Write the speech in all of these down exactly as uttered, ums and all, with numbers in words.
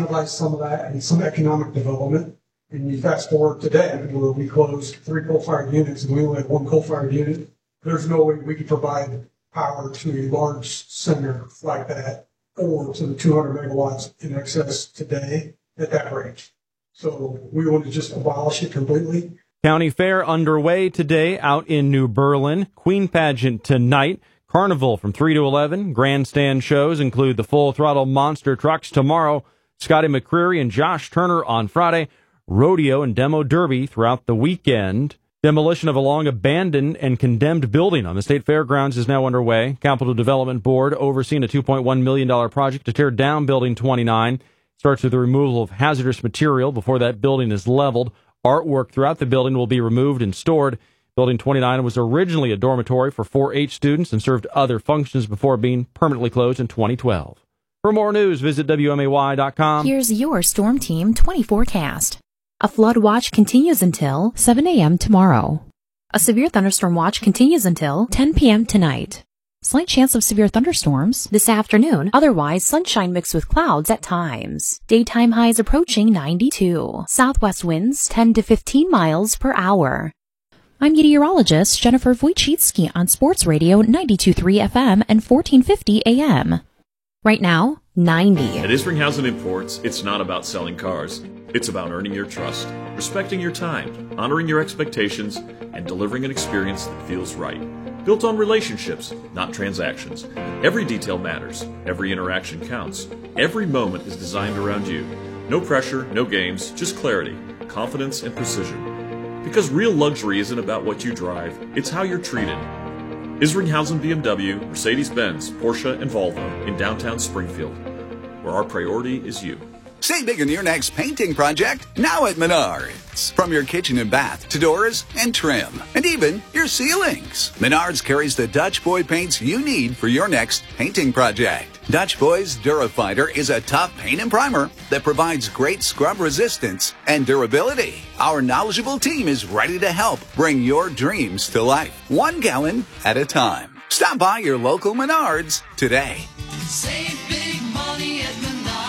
incentivize some of that and some economic development. And you fast forward today, where we closed three coal-fired units and we only had one coal-fired unit. There's no way we could provide power to a large center like that or to the two hundred megawatts in excess today at that rate. So we want to just abolish it completely. County Fair underway today out in New Berlin. Queen Pageant tonight. Carnival from three to eleven. Grandstand shows include the Full Throttle Monster Trucks tomorrow. Scotty McCreery and Josh Turner on Friday. Rodeo and Demo Derby throughout the weekend. Demolition of a long-abandoned and condemned building on the state fairgrounds is now underway. Capital Development Board overseeing a two point one million dollars project to tear down Building twenty-nine. Starts with the removal of hazardous material before that building is leveled. Artwork throughout the building will be removed and stored. Building twenty-nine was originally a dormitory for four H students and served other functions before being permanently closed in twenty twelve. For more news, visit W M A Y dot com. Here's your Storm Team twenty forecast. A flood watch continues until seven a.m. tomorrow. A severe thunderstorm watch continues until ten p.m. tonight. Slight chance of severe thunderstorms this afternoon, otherwise sunshine mixed with clouds at times. Daytime highs approaching ninety-two. Southwest winds ten to fifteen miles per hour. I'm meteorologist Jennifer Wojcicki on Sports Radio ninety-two point three F M and fourteen fifty A M. Right now, ninety. At Isringhausen Imports, it's not about selling cars. It's about earning your trust, respecting your time, honoring your expectations, and delivering an experience that feels right. Built on relationships, not transactions. Every detail matters. Every interaction counts. Every moment is designed around you. No pressure, no games, just clarity, confidence, and precision. Because real luxury isn't about what you drive, it's how you're treated. Isringhausen B M W, Mercedes-Benz, Porsche, and Volvo in downtown Springfield, where our priority is you. Save big on your next painting project now at Menards. From your kitchen and bath to doors and trim, and even your ceilings. Menards carries the Dutch Boy paints you need for your next painting project. Dutch Boy's Durafighter is a tough paint and primer that provides great scrub resistance and durability. Our knowledgeable team is ready to help bring your dreams to life, one gallon at a time. Stop by your local Menards today. Save big money at Menards.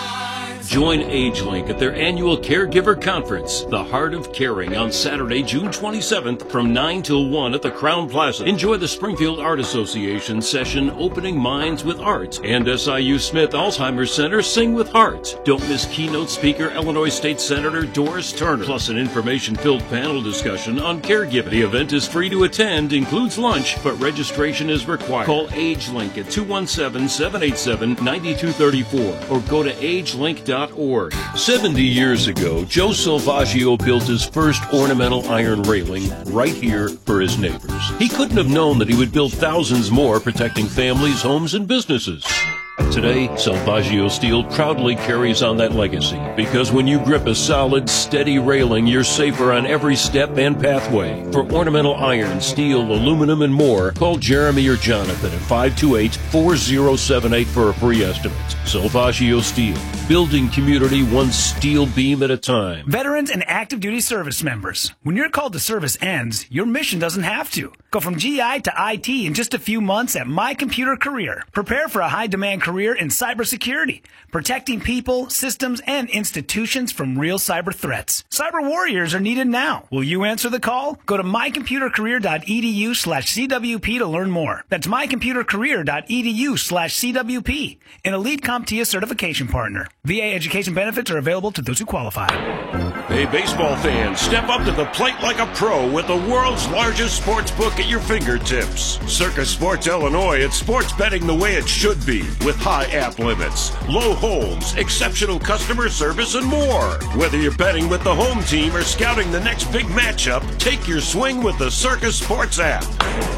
Join AgeLink at their annual Caregiver Conference, The Heart of Caring, on Saturday, June twenty-seventh from nine till one at the Crowne Plaza. Enjoy the Springfield Art Association session, Opening Minds with Art, and S I U Smith Alzheimer's Center, Sing with Heart. Don't miss keynote speaker Illinois State Senator Doris Turner, plus an information-filled panel discussion on caregiving. The event is free to attend, includes lunch, but registration is required. Call AgeLink at two one seven, seven eight seven, nine two three four or go to age link dot org. seventy years ago, Joe Salvaggio built his first ornamental iron railing right here for his neighbors. He couldn't have known that he would build thousands more, protecting families, homes, and businesses. Today, Salvaggio Steel proudly carries on that legacy, because when you grip a solid, steady railing, you're safer on every step and pathway. For ornamental iron, steel, aluminum, and more, call Jeremy or Jonathan at five two eight, four zero seven eight for a free estimate. Salvaggio Steel, building community one steel beam at a time. Veterans and active duty service members, when your call to service ends, your mission doesn't have to. Go from G I to I T in just a few months at My Computer Career. Prepare for a high-demand career in cybersecurity, protecting people, systems, and institutions from real cyber threats. Cyber warriors are needed now. Will you answer the call? Go to my computer career dot e d u slash C W P to learn more. That's my computer career dot e d u slash C W P, an elite CompTIA certification partner. V A education benefits are available to those who qualify. Hey, baseball fans, step up to the plate like a pro with the world's largest sports book at your fingertips. Circus Sports Illinois, it's sports betting the way it should be, with high app limits, low holds, exceptional customer service, and more. Whether you're betting with the home team or scouting the next big matchup, take your swing with the Circus Sports app.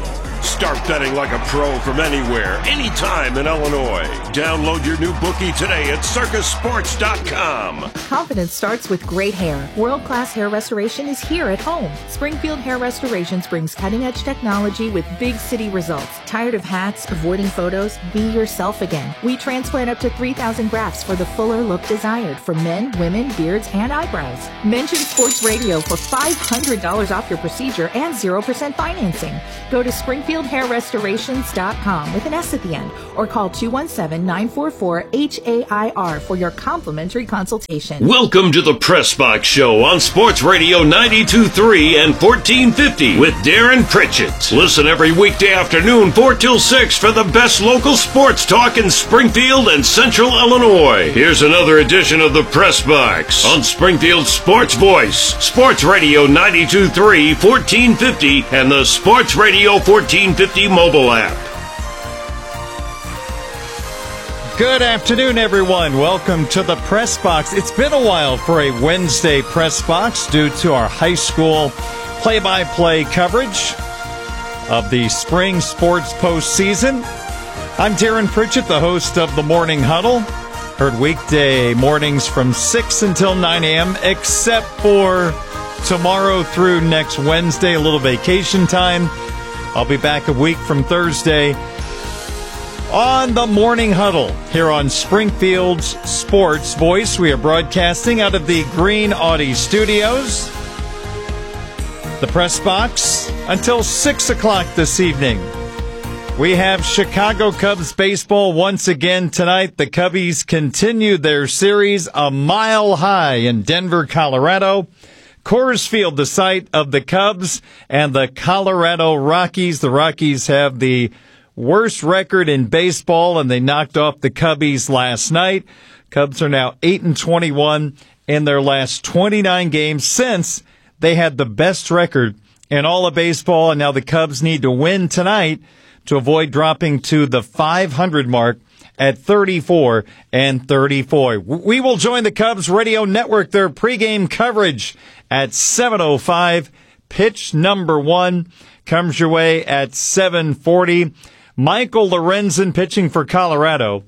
Start betting like a pro from anywhere, anytime in Illinois. Download your new bookie today at circus sports dot com. Confidence starts with great hair. World-class hair restoration is here at home. Springfield Hair Restorations brings cutting-edge technology with big city results. Tired of hats, avoiding photos? Be yourself again. We transplant up to three thousand grafts for the fuller look desired for men, women, beards, and eyebrows. Mention Sports Radio for five hundred dollars off your procedure and zero percent financing. Go to Springfield springfield hair restorations dot com with an S at the end, or call two one seven, nine four four, H A I R for your complimentary consultation. Welcome to the Press Box Show on Sports Radio ninety-two point three and fourteen fifty with Darren Pritchett. Listen every weekday afternoon, four till six, for the best local sports talk in Springfield and Central Illinois. Here's another edition of the Press Box on Springfield's Sports Voice, Sports Radio ninety-two point three, fourteen fifty, and the Sports Radio fourteen fifty mobile app. Good afternoon, everyone. Welcome to the Press Box. It's been a while for a Wednesday Press Box due to our high school play-by-play coverage of the spring sports postseason. I'm Darren Pritchett, the host of the Morning Huddle. Heard weekday mornings from six until nine a.m., except for tomorrow through next Wednesday, a little vacation time. I'll be back a week from Thursday on the Morning Huddle here on Springfield's Sports Voice. We are broadcasting out of the Green Audi Studios. The Press Box until six o'clock this evening. We have Chicago Cubs baseball once again tonight. The Cubbies continue their series a mile high in Denver, Colorado. Coors Field, the site of the Cubs and the Colorado Rockies. The Rockies have the worst record in baseball, and they knocked off the Cubbies last night. Cubs are now eight and twenty-one in their last twenty-nine games since they had the best record in all of baseball, and now the Cubs need to win tonight to avoid dropping to the five hundred mark at thirty-four and thirty-four. We will join the Cubs radio network, their pregame coverage at seven oh five. Pitch number one comes your way at seven forty. Michael Lorenzen pitching for Colorado.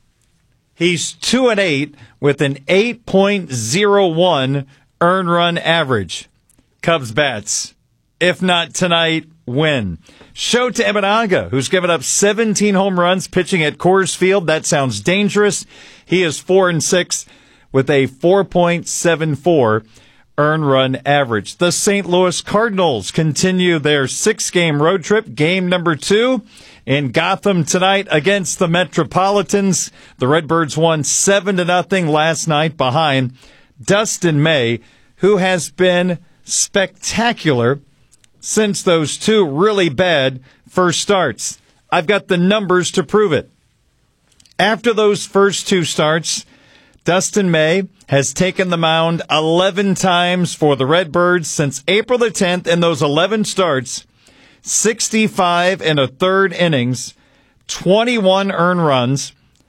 He's two and eight with an eight point oh one earned run average. Cubs bats, if not tonight, win. Shota Imanaga, who's given up seventeen home runs pitching at Coors Field. That sounds dangerous. He is four and six with a four point seven four earned run average. The Saint Louis Cardinals continue their six-game road trip. Game number two in Gotham tonight against the Metropolitans. The Redbirds won seven to nothing last night behind Dustin May, who has been spectacular since those two really bad first starts. I've got the numbers to prove it. After those first two starts, Dustin May has taken the mound eleven times for the Redbirds since April the tenth. In those eleven starts, sixty-five and a third innings, twenty-one earned runs,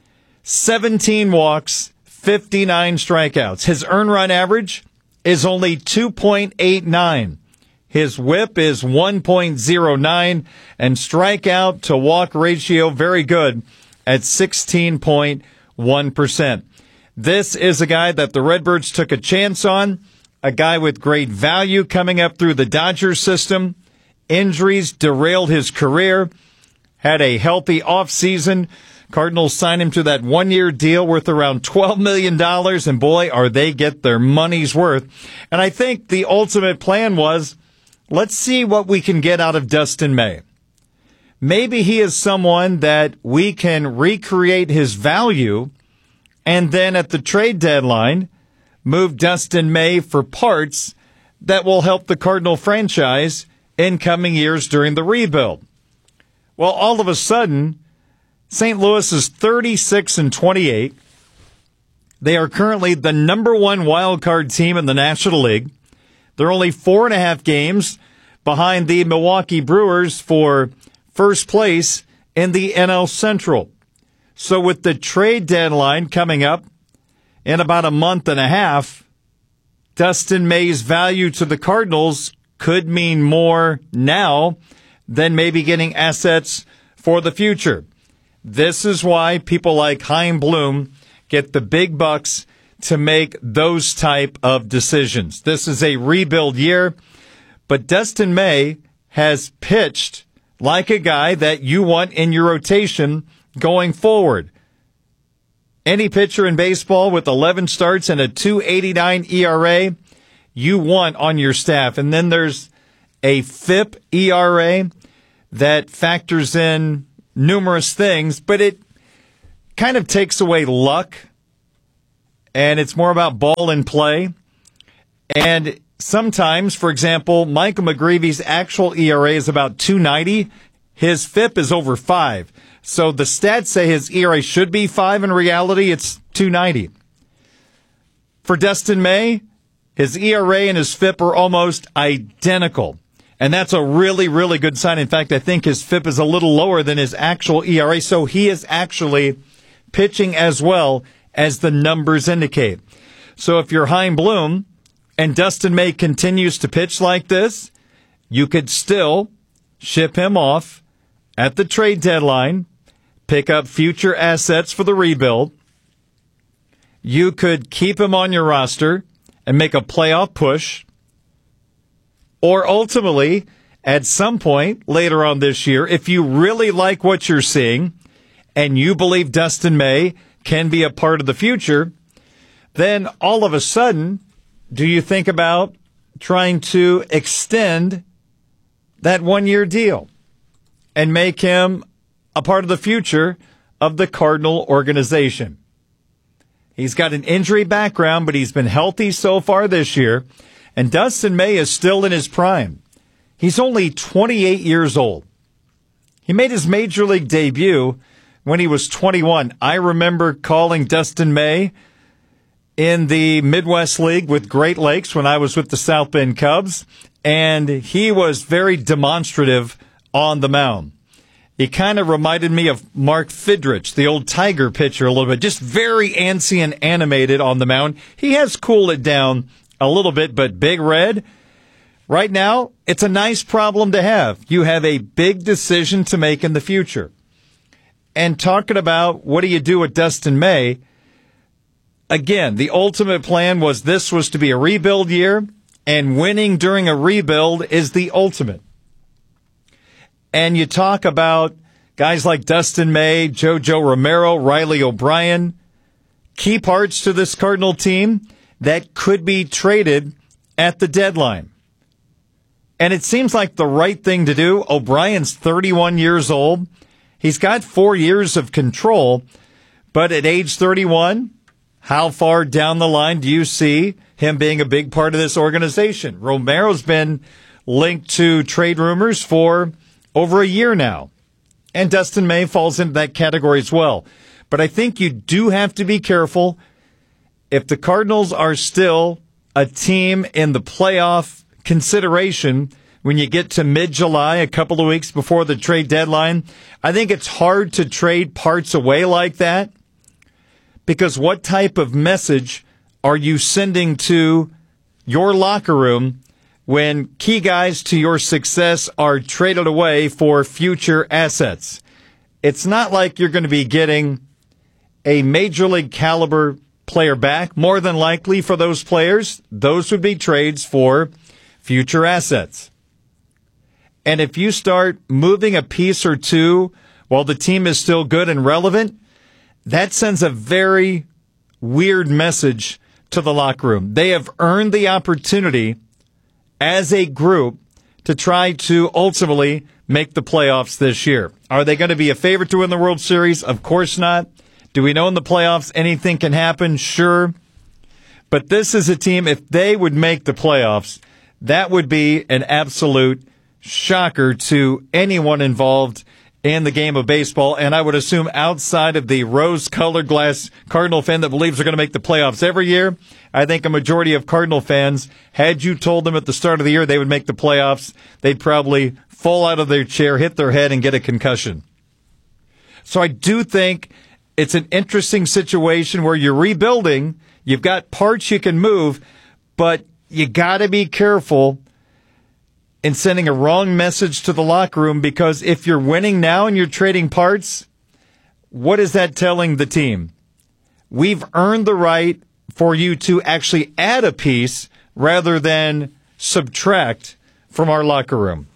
seventeen walks, fifty-nine strikeouts. His earned run average is only two point eight nine. His whip is one point oh nine, and strikeout to walk ratio very good at sixteen point one percent. This is a guy that the Redbirds took a chance on, a guy with great value coming up through the Dodgers system. Injuries derailed his career, had a healthy offseason. Cardinals signed him to that one-year deal worth around twelve million dollars, and boy, are they get their money's worth. And I think the ultimate plan was, let's see what we can get out of Dustin May. Maybe he is someone that we can recreate his value, and then at the trade deadline, move Dustin May for parts that will help the Cardinal franchise in coming years during the rebuild. Well, all of a sudden, Saint Louis is thirty-six and twenty-eight. They are currently the number one wild card team in the National League. They're only four and a half games behind the Milwaukee Brewers for first place in the N L Central. So with the trade deadline coming up in about a month and a half, Dustin May's value to the Cardinals could mean more now than maybe getting assets for the future. This is why people like Chaim Bloom get the big bucks to make those type of decisions. This is a rebuild year, but Dustin May has pitched like a guy that you want in your rotation going forward. Any pitcher in baseball with eleven starts and a two eighty-nine E R A, you want on your staff. And then there's a F I P E R A that factors in numerous things, but it kind of takes away luck, and it's more about ball in play. And sometimes, for example, Michael McGreevy's actual E R A is about two ninety. His F I P is over five. So the stats say his E R A should be five. In reality, it's two ninety. For Dustin May, his E R A and his F I P are almost identical. And that's a really, really good sign. In fact, I think his F I P is a little lower than his actual E R A. So he is actually pitching as well as the numbers indicate. So if you're Chaim Bloom and Dustin May continues to pitch like this, you could still ship him off at the trade deadline, pick up future assets for the rebuild. You could keep him on your roster and make a playoff push. Or ultimately, at some point later on this year, if you really like what you're seeing and you believe Dustin May can be a part of the future, then all of a sudden, do you think about trying to extend that one-year deal and make him a part of the future of the Cardinal organization? He's got an injury background, but he's been healthy so far this year. And Dustin May is still in his prime. He's only twenty-eight years old. He made his major league debut when he was twenty-one. I remember calling Dustin May in the Midwest League with Great Lakes when I was with the South Bend Cubs, and he was very demonstrative on the mound. He kind of reminded me of Mark Fidrich, the old Tiger pitcher, a little bit, just very antsy and animated on the mound. He has cooled it down a little bit, but Big Red, right now, it's a nice problem to have. You have a big decision to make in the future. And talking about what do you do with Dustin May, again, the ultimate plan was this was to be a rebuild year, and winning during a rebuild is the ultimate. And you talk about guys like Dustin May, JoJo Romero, Riley O'Brien, key parts to this Cardinal team that could be traded at the deadline. And it seems like the right thing to do. O'Brien's thirty-one years old. He's got four years of control, but at age thirty-one, how far down the line do you see him being a big part of this organization? Romero's been linked to trade rumors for over a year now, and Dustin May falls into that category as well. But I think you do have to be careful. If the Cardinals are still a team in the playoff consideration when you get to mid-July, a couple of weeks before the trade deadline, I think it's hard to trade parts away like that, because what type of message are you sending to your locker room when key guys to your success are traded away for future assets? It's not like you're going to be getting a major league caliber player back. More than likely for those players, those would be trades for future assets. And if you start moving a piece or two while the team is still good and relevant, that sends a very weird message to the locker room. They have earned the opportunity as a group to try to ultimately make the playoffs this year. Are they going to be a favorite to win the World Series? Of course not. Do we know in the playoffs anything can happen? Sure. But this is a team, if they would make the playoffs, that would be an absolute shocker to anyone involved in the game of baseball. And I would assume outside of the rose-colored glass Cardinal fan that believes they're going to make the playoffs every year, I think a majority of Cardinal fans, had you told them at the start of the year they would make the playoffs, they'd probably fall out of their chair, hit their head, and get a concussion. So I do think it's an interesting situation where you're rebuilding, you've got parts you can move, but you got to be careful in sending a wrong message to the locker room, because if you're winning now and you're trading parts, what is that telling the team? We've earned the right for you to actually add a piece rather than subtract from our locker room.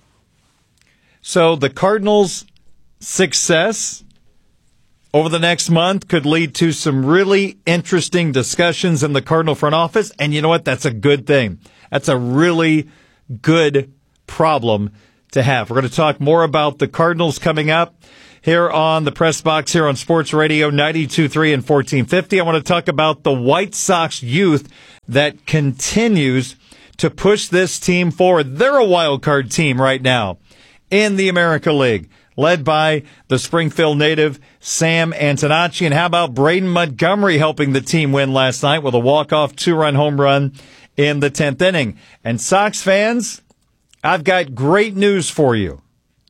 So the Cardinals' success over the next month could lead to some really interesting discussions in the Cardinal front office. And you know what? That's a good thing. That's a really good problem to have. We're going to talk more about the Cardinals coming up here on the Press Box here on Sports Radio ninety-two point three and fourteen fifty. I want to talk about the White Sox youth that continues to push this team forward. They're a wild card team right now in the America League, led by the Springfield native Sam Antonacci. And how about Braden Montgomery helping the team win last night with a walk-off two-run home run in the tenth inning? And Sox fans, I've got great news for you.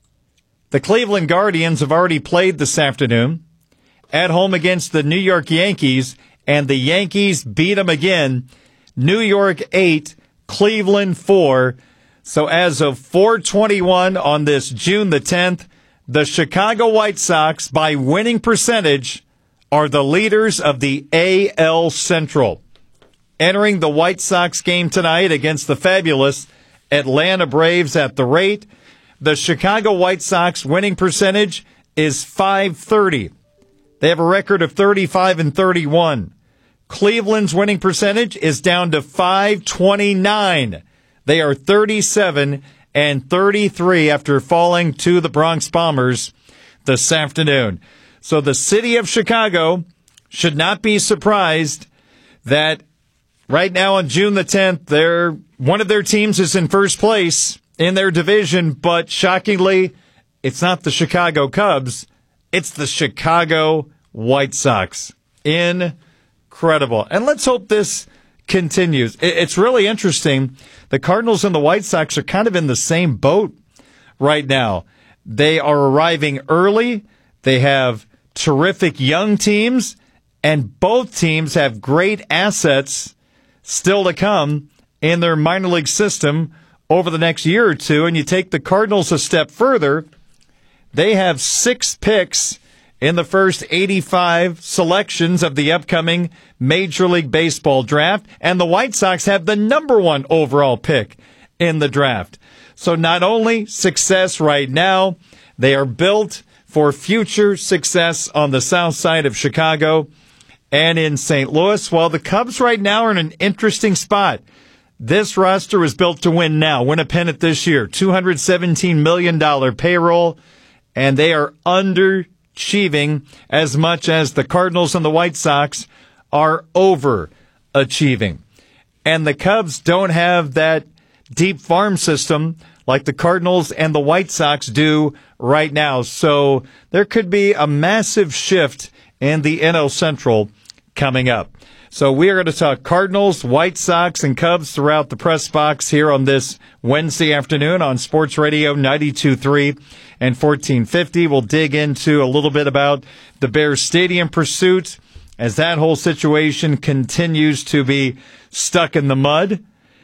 The Cleveland Guardians have already played this afternoon at home against the New York Yankees, and the Yankees beat them again. New York eight, Cleveland four. So as of four twenty-one on this June the tenth, the Chicago White Sox, by winning percentage, are the leaders of the A L Central. Entering the White Sox game tonight against the fabulous Atlanta Braves at the rate, the Chicago White Sox winning percentage is five thirty. They have a record of thirty-five and thirty-one. Cleveland's winning percentage is down to five twenty-nine. They are thirty-seven and thirty-three after falling to the Bronx Bombers this afternoon. So the city of Chicago should not be surprised that right now on June the tenth, they're, one of their teams is in first place in their division, but shockingly, it's not the Chicago Cubs. It's the Chicago White Sox. Incredible. And let's hope this continues. It's really interesting. The Cardinals and the White Sox are kind of in the same boat right now. They are arriving early. They have terrific young teams, and both teams have great assets still to come in their minor league system over the next year or two. And you take the Cardinals a step further, they have six picks in the first eighty-five selections of the upcoming Major League Baseball draft, and the White Sox have the number one overall pick in the draft. So not only success right now, they are built for future success on the south side of Chicago and in Saint Louis, while the Cubs right now are in an interesting spot. This roster was built to win now, win a pennant this year, two hundred seventeen million dollars payroll, and they are underachieving as much as the Cardinals and the White Sox are overachieving. And the Cubs don't have that deep farm system like the Cardinals and the White Sox do right now. So there could be a massive shift in the N L Central coming up. So we are going to talk Cardinals, White Sox, and Cubs throughout the press box here on this Wednesday afternoon on Sports Radio ninety-two point three and fourteen fifty. We'll dig into a little bit about the Bears Stadium pursuit as that whole situation continues to be stuck in the mud.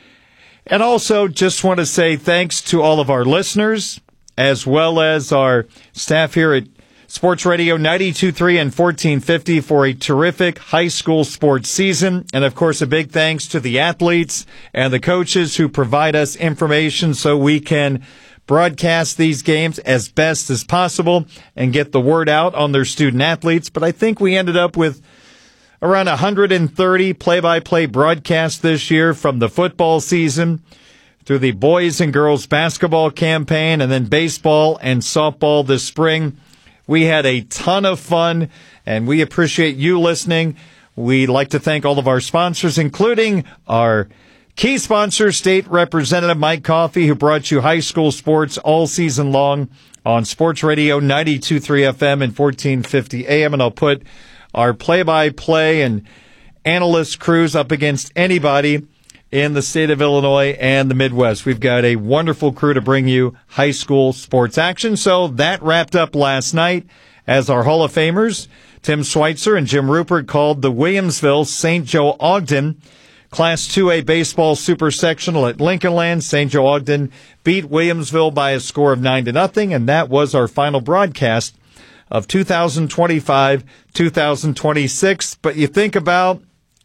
And also just want to say thanks to all of our listeners as well as our staff here at Sports Radio ninety-two point three and fourteen fifty for a terrific high school sports season. And, of course, a big thanks to the athletes and the coaches who provide us information so we can broadcast these games as best as possible and get the word out on their student athletes. But I think we ended up with around one hundred thirty play-by-play broadcasts this year, from the football season through the boys and girls basketball campaign and then baseball and softball this spring. We had a ton of fun, and we appreciate you listening. We'd like to thank all of our sponsors, including our key sponsor, State Representative Mike Coffey, who brought you high school sports all season long on Sports Radio ninety-two point three F M and fourteen fifty A M. And I'll put our play-by-play and analyst crews up against anybody in the state of Illinois and the Midwest. We've got a wonderful crew to bring you high school sports action. So that wrapped up last night as our Hall of Famers, Tim Schweitzer and Jim Rupert, called the Williamsville Saint Joe Ogden Class two A baseball super sectional at Lincoln Land. Saint Joe Ogden beat Williamsville by a score of nine to nothing, and that was our final broadcast of two thousand twenty-five two thousand twenty-six. But you think about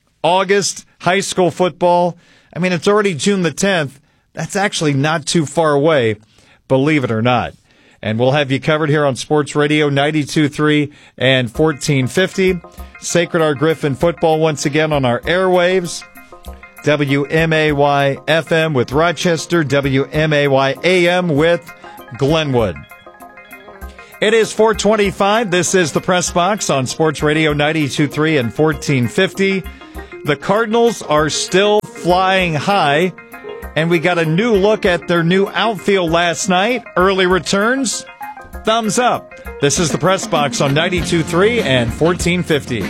August high school football, I mean, it's already June the tenth. That's actually not too far away, believe it or not. And we'll have you covered here on Sports Radio ninety-two point three and fourteen fifty. Sacred Heart Griffin football once again on our airwaves. W M A Y F M with Rochester, W M A Y A M with Glenwood. It is four twenty-five. This is the Press Box on Sports Radio ninety-two point three and fourteen fifty. The Cardinals are still flying high, and we got a new look at their new outfield last night. Early returns, thumbs up. This is the Press Box on ninety-two point three and fourteen fifty.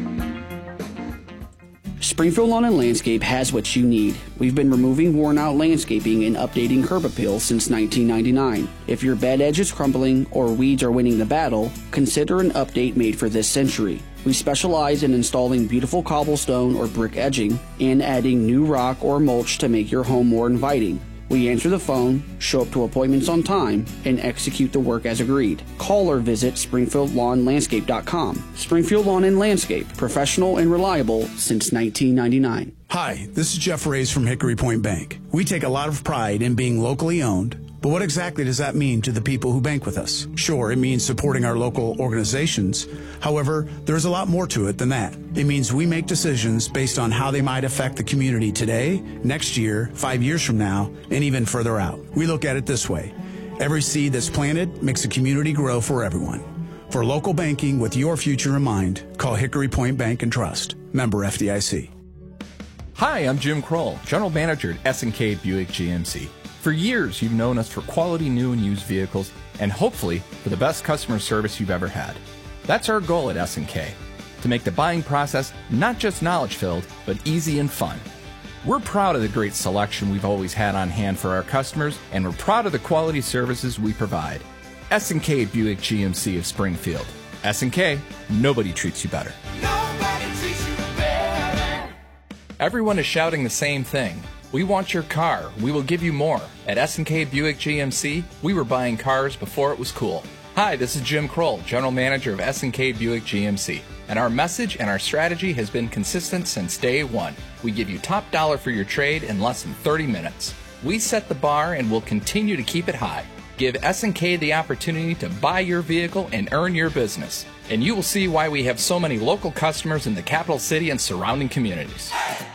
Springfield Lawn and Landscape has what you need. We've been removing worn-out landscaping and updating curb appeal since nineteen ninety-nine. If your bed edge is crumbling or weeds are winning the battle, consider an update made for this century. We specialize in installing beautiful cobblestone or brick edging and adding new rock or mulch to make your home more inviting. We answer the phone, show up to appointments on time, and execute the work as agreed. Call or visit springfield lawn landscape dot com. Springfield Lawn and Landscape, professional and reliable since nineteen ninety-nine. Hi, this is Jeff Reyes from Hickory Point Bank. We take a lot of pride in being locally owned, but what exactly does that mean to the people who bank with us? Sure, it means supporting our local organizations. However, there's a lot more to it than that. It means we make decisions based on how they might affect the community today, next year, five years from now, and even further out. We look at it this way. Every seed that's planted makes a community grow for everyone. For local banking with your future in mind, call Hickory Point Bank and Trust. Member F D I C. Hi, I'm Jim Kroll, General Manager at S and K Buick G M C. For years, you've known us for quality new and used vehicles, and hopefully for the best customer service you've ever had. That's our goal at S and K, to make the buying process not just knowledge-filled, but easy and fun. We're proud of the great selection we've always had on hand for our customers, and we're proud of the quality services we provide. S and K Buick G M C of Springfield. S and K, nobody treats you better. Nobody treats you better. Everyone is shouting the same thing. We want your car. We will give you more. At S and K Buick G M C, we were buying cars before it was cool. Hi, this is Jim Kroll, General Manager of S and K Buick G M C. And our message and our strategy has been consistent since day one. We give you top dollar for your trade in less than thirty minutes. We set the bar and will continue to keep it high. Give S and K the opportunity to buy your vehicle and earn your business. And you will see why we have so many local customers in the capital city and surrounding communities.